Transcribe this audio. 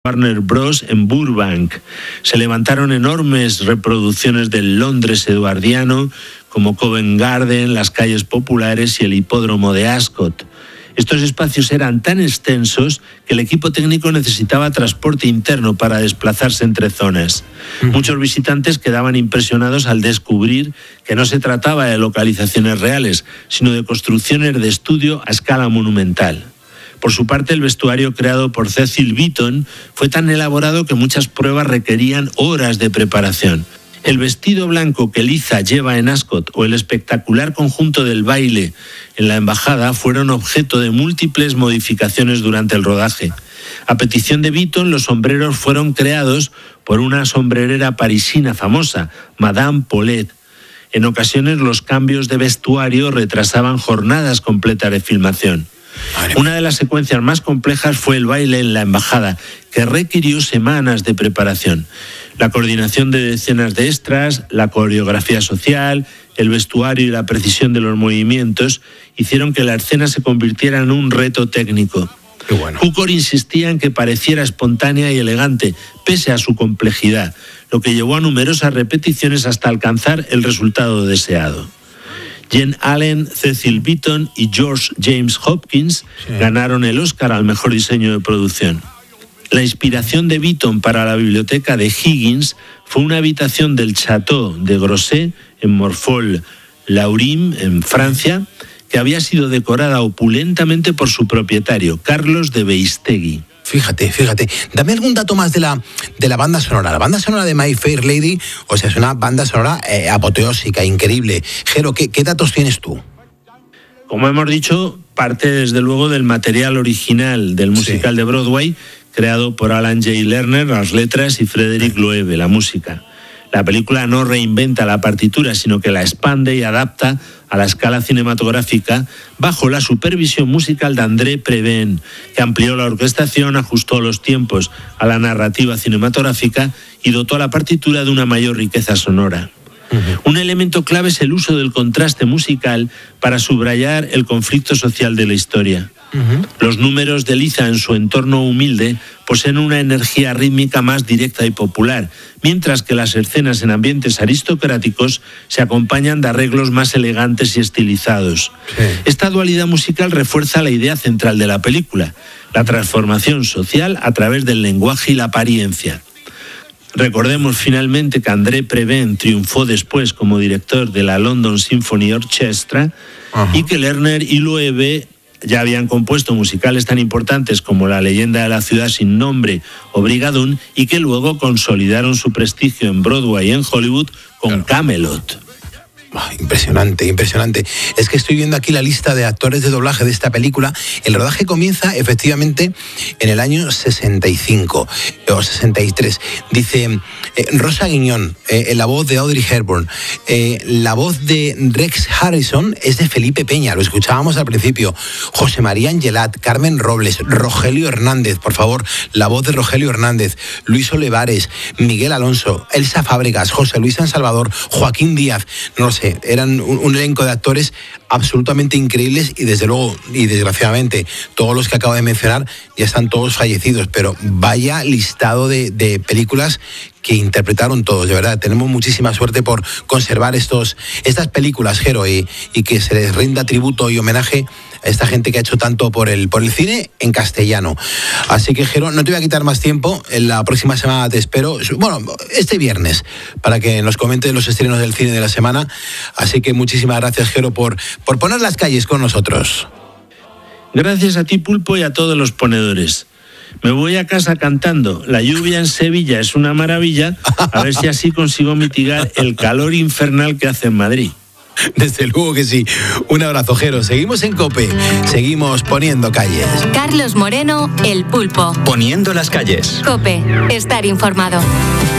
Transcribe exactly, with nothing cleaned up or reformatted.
Warner Bros. En Burbank. Se levantaron enormes reproducciones del Londres eduardiano, como Covent Garden, las calles populares y el hipódromo de Ascot. Estos espacios eran tan extensos que el equipo técnico necesitaba transporte interno para desplazarse entre zonas. Uh-huh. Muchos visitantes quedaban impresionados al descubrir que no se trataba de localizaciones reales, sino de construcciones de estudio a escala monumental. Por su parte, el vestuario creado por Cecil Beaton fue tan elaborado que muchas pruebas requerían horas de preparación. El vestido blanco que Liza lleva en Ascot o el espectacular conjunto del baile en la embajada fueron objeto de múltiples modificaciones durante el rodaje. A petición de Beaton, los sombreros fueron creados por una sombrerera parisina famosa, Madame Paulette. En ocasiones, los cambios de vestuario retrasaban jornadas completas de filmación. Una de las secuencias más complejas fue el baile en la embajada, que requirió semanas de preparación. La coordinación de decenas de extras, la coreografía social, el vestuario y la precisión de los movimientos hicieron que la escena se convirtiera en un reto técnico. Qué bueno. Cukor insistía en que pareciera espontánea y elegante, pese a su complejidad, lo que llevó a numerosas repeticiones hasta alcanzar el resultado deseado. Jen Allen, Cecil Beaton y George James Hopkins sí. ganaron el Oscar al mejor diseño de producción. La inspiración de Beaton para la biblioteca de Higgins fue una habitación del Château de Grosset en Morphol-Laurim, en Francia, que había sido decorada opulentamente por su propietario, Carlos de Beistegui. Fíjate, fíjate. Dame algún dato más de la, de la banda sonora. La banda sonora de My Fair Lady, o sea, es una banda sonora eh, apoteósica, increíble. Jero, ¿qué, ¿qué datos tienes tú? Como hemos dicho, parte desde luego del material original del musical sí. de Broadway, creado por Alan J. Lerner, las letras, y Frederick Loewe, la música. La película no reinventa la partitura, sino que la expande y adapta a la escala cinematográfica bajo la supervisión musical de André Previn, que amplió la orquestación, ajustó los tiempos a la narrativa cinematográfica y dotó a la partitura de una mayor riqueza sonora. Uh-huh. Un elemento clave es el uso del contraste musical para subrayar el conflicto social de la historia. Uh-huh. Los números de Liza en su entorno humilde poseen una energía rítmica más directa y popular, mientras que las escenas en ambientes aristocráticos se acompañan de arreglos más elegantes y estilizados. Sí. Esta dualidad musical refuerza la idea central de la película, la transformación social a través del lenguaje y la apariencia. Recordemos finalmente que André Previn triunfó después como director de la London Symphony Orchestra uh-huh. y que Lerner y Loewe ya habían compuesto musicales tan importantes como La leyenda de la ciudad sin nombre o Brigadoon y que luego consolidaron su prestigio en Broadway y en Hollywood con claro. Camelot. Oh, impresionante, impresionante. Es que estoy viendo aquí la lista de actores de doblaje de esta película. El rodaje comienza efectivamente en el año sesenta y cinco o sesenta y tres. Dice eh, Rosa Guiñón, eh, la voz de Audrey Hepburn. Eh, la voz de Rex Harrison es de Felipe Peña, lo escuchábamos al principio. José María Angelat, Carmen Robles, Rogelio Hernández, por favor, la voz de Rogelio Hernández, Luis Olivares, Miguel Alonso, Elsa Fábregas, José Luis San Salvador, Joaquín Díaz, no lo sé. Eran un, un elenco de actores absolutamente increíbles y desde luego, y desgraciadamente, todos los que acabo de mencionar ya están todos fallecidos, pero vaya listado de, de películas que interpretaron todos, de verdad. Tenemos muchísima suerte por conservar estos, estas películas, Jero, y, y que se les rinda tributo y homenaje a esta gente que ha hecho tanto por el, por el cine en castellano. Así que, Jero, no te voy a quitar más tiempo. En la próxima semana te espero, bueno, este viernes, para que nos comentes los estrenos del cine de la semana. Así que muchísimas gracias, Jero, por, por poner las calles con nosotros. Gracias a ti, Pulpo, y a todos los ponedores. Me voy a casa cantando La lluvia en Sevilla es una maravilla, a ver si así consigo mitigar el calor infernal que hace en Madrid. Desde luego que sí. Un abrazo, Jero. Seguimos en COPE. Seguimos poniendo calles. Carlos Moreno, El Pulpo. Poniendo las calles. COPE. Estar informado.